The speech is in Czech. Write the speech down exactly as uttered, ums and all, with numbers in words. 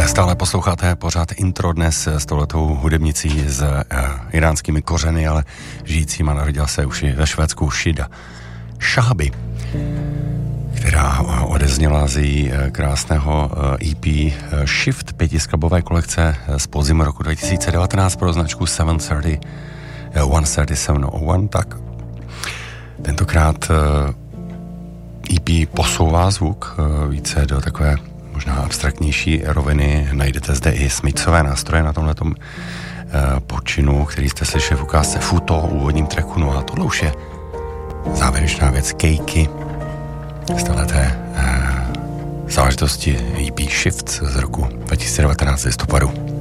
Stále posloucháte pořád intro dnes s touhletou hudebnicí s uh, iránskými kořeny, ale žijícíma, narodila se už i ve Švédsku, Shida Shahabi, která odezněla z její krásného E P Shift pětiskladbové kolekce z podzimu roku dva tisíce devatenáct pro značku sedm set třicet, sto třicet sedm nula jedna, tak tentokrát E P posouvá zvuk více do takové možná abstraktnější roviny. Najdete zde i Smithsové nástroje na tomhletom uh, počinu, který jste slyšeli v ukázce Futo, úvodním tracku. No a tohle už je závěrečná věc Kejky z téhleté uh, záležitosti E P Shift z roku dva tisíce devatenáct listopadu.